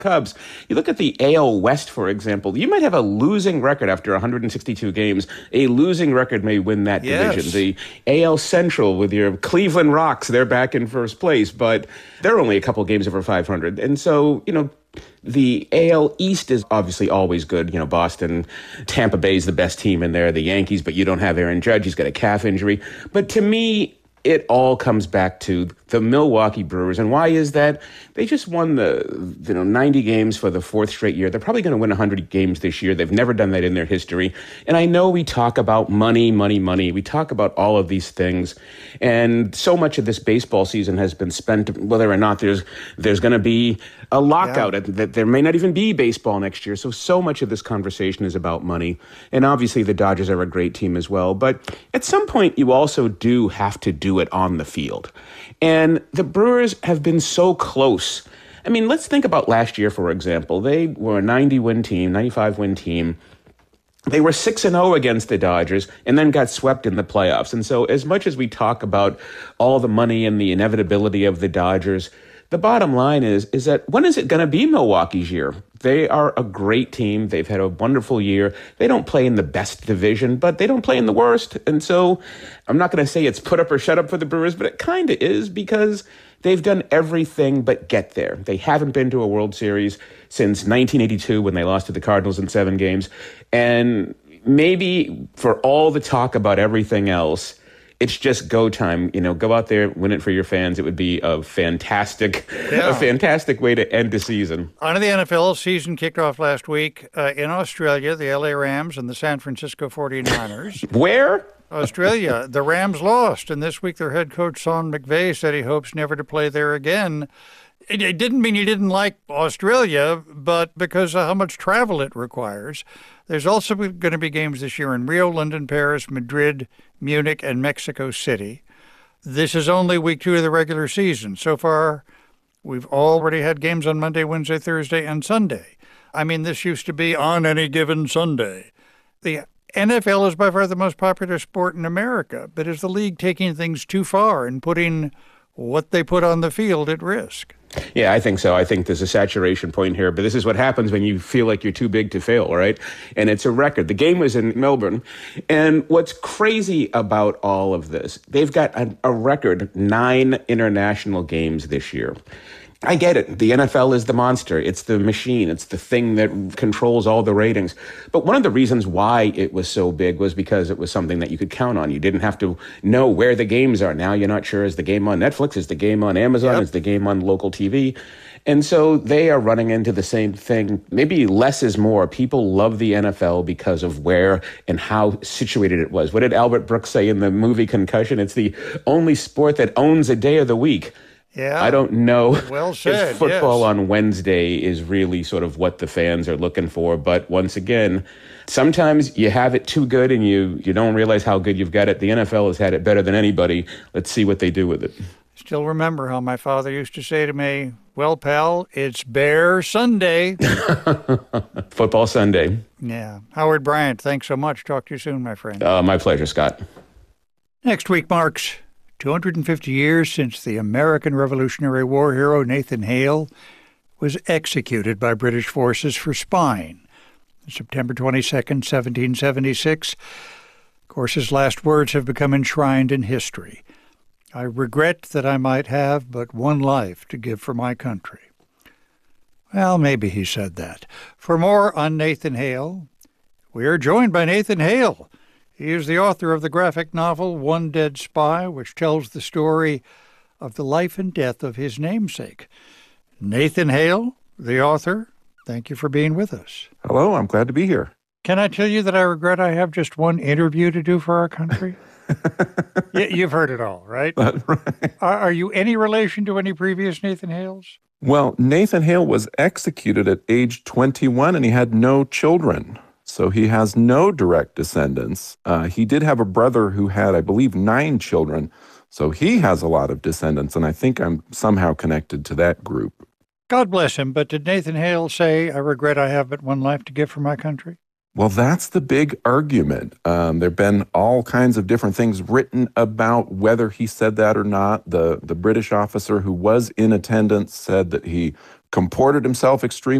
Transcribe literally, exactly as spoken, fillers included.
Cubs. You look at the A L West, for example, you might have a losing record after one hundred sixty-two games. A losing record may win that Yes. division. The A L Central with your Cleveland Rocks, they're back in first place, but they're only a couple games over five hundred. And so, you know, the A L East is obviously always good. You know, Boston, Tampa Bay is the best team in there, the Yankees, but you don't have Aaron Judge. He's got a calf injury. But to me, it all comes back to the Milwaukee Brewers. And why is that? They just won the, you know, ninety games for the fourth straight year. They're probably going to win one hundred games this year. They've never done that in their history. And I know we talk about money, money, money. We talk about all of these things. And so much of this baseball season has been spent, whether or not there's there's going to be a lockout, yeah. that there may not even be baseball next year. So, so much of this conversation is about money. And obviously the Dodgers are a great team as well. But at some point, you also do have to do it on the field. And the Brewers have been so close. I mean, let's think about last year, for example. They were a ninety-win team, ninety-five-win team. They were six and oh against the Dodgers and then got swept in the playoffs. And so as much as we talk about all the money and the inevitability of the Dodgers, the bottom line is, is that when is it going to be Milwaukee's year? They are a great team. They've had a wonderful year. They don't play in the best division, but they don't play in the worst. And so I'm not going to say it's put up or shut up for the Brewers, but it kind of is because they've done everything but get there. They haven't been to a World Series since nineteen eighty-two when they lost to the Cardinals in seven games. And maybe for all the talk about everything else, it's just go time. You know, go out there, win it for your fans. It would be a fantastic, yeah. a fantastic way to end the season. On to the N F L, season kicked off last week uh, in Australia, the L A Rams and the San Francisco forty-niners. Where? Australia. The Rams lost, and this week their head coach, Sean McVay, said he hopes never to play there again. It, it didn't mean he didn't like Australia, but because of how much travel it requires. There's also going to be games this year in Rio, London, Paris, Madrid, Munich, and Mexico City. This is only week two of the regular season. So far, we've already had games on Monday, Wednesday, Thursday, and Sunday. I mean, this used to be on any given Sunday. The N F L is by far the most popular sport in America, but is the league taking things too far and putting what they put on the field at risk? Yeah, I think so. I think there's a saturation point here, but this is what happens when you feel like you're too big to fail, right? And it's a record. The game was in Melbourne. And what's crazy about all of this, they've got a, a record nine international games this year. I get it. The N F L is the monster. It's the machine. It's the thing that controls all the ratings. But one of the reasons why it was so big was because it was something that you could count on. You didn't have to know where the games are. Now you're not sure, is the game on Netflix? Is the game on Amazon? Yep. Is the game on local T V? And so they are running into the same thing. Maybe less is more. People love the N F L because of where and how situated it was. What did Albert Brooks say in the movie Concussion? It's the only sport that owns a day of the week. Yeah. I don't know well said, if football yes. on Wednesday is really sort of what the fans are looking for. But once again, sometimes you have it too good and you, you don't realize how good you've got it. The N F L has had it better than anybody. Let's see what they do with it. Still remember how my father used to say to me, well, pal, it's Bear Sunday. Football Sunday. Yeah. Howard Bryant, thanks so much. Talk to you soon, my friend. Uh, my pleasure, Scott. Next week marks two hundred fifty years since the American Revolutionary War hero Nathan Hale was executed by British forces for spying. September twenty-second, seventeen seventy-six. Of course, his last words have become enshrined in history. I regret that I might have but one life to give for my country. Well, maybe he said that. For more on Nathan Hale, we are joined by Nathan Hale. He is the author of the graphic novel One Dead Spy, which tells the story of the life and death of his namesake. Nathan Hale, the author, thank you for being with us. Hello, I'm glad to be here. Can I tell you that I regret I have just one interview to do for our country? y- you've heard it all, right? That's right. Are, are you any relation to any previous Nathan Hales? Well, Nathan Hale was executed at age twenty-one, and he had no children. So he has no direct descendants. Uh, he did have a brother who had, I believe, nine children. So he has a lot of descendants, and I think I'm somehow connected to that group. God bless him, but did Nathan Hale say, I regret I have but one life to give for my country? Well, that's the big argument. Um, there have been all kinds of different things written about whether he said that or not. The, the British officer who was in attendance said that he comported himself extremely